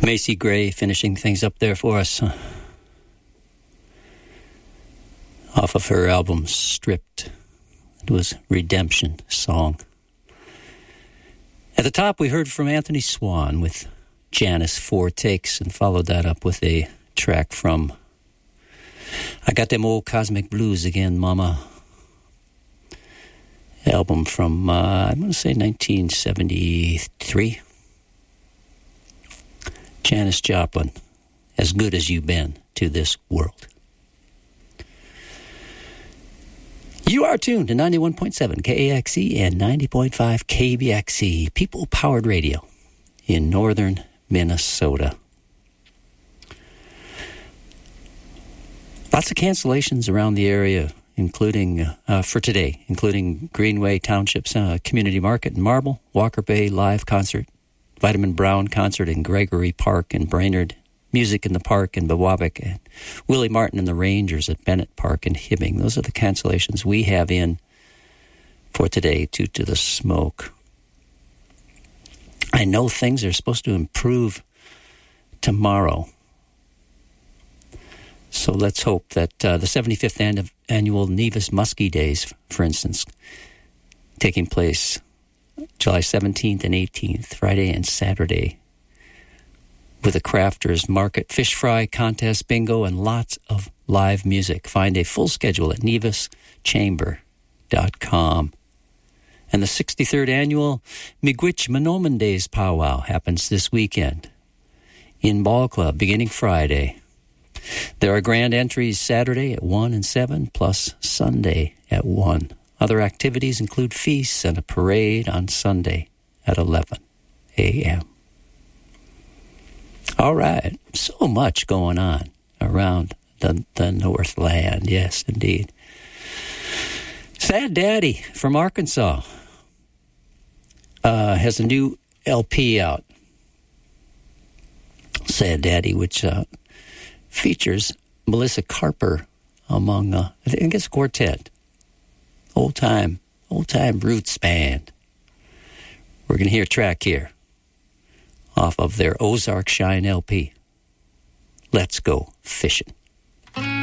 Macy Gray finishing things up there for us. Off of her album Stripped. It was Redemption Song. At the top, we heard from Anthony Swan with Janice 4 Takes, and followed that up with a track from I Got Them Old Cosmic Blues Again, Mama. Album from, I'm going to say 1973. Janis Joplin, As Good As You've Been to This World. You are tuned to 91.7 KAXE and 90.5 KBXE, people-powered radio in northern Minnesota. Lots of cancellations around the area, including for today, including Greenway Township's Community Market in Marble, Walker Bay Live Concert, Vitamin Brown Concert in Gregory Park in Brainerd, Music in the Park in Biwabik, and Willie Martin and the Rangers at Bennett Park in Hibbing. Those are the cancellations we have in for today due to the smoke. I know things are supposed to improve tomorrow. So let's hope that the 75th annual Nevis Muskie Days, for instance, taking place July 17th and 18th, Friday and Saturday, with a crafters market, fish fry contest, bingo, and lots of live music. Find a full schedule at nevischamber.com. And the 63rd annual Miigwech Manoman Days powwow happens this weekend in Ball Club, beginning Friday. There are grand entries Saturday at 1 and 7, plus Sunday at 1. Other activities include feasts and a parade on Sunday at 11 a.m. All right, so much going on around the Northland. Yes, indeed. Sad Daddy from Arkansas has a new LP out. Sad Daddy, which features Melissa Carper among, I think it's a quartet. Old time roots band. We're going to hear a track here off of their Ozark Shine LP. Let's Go Fishing.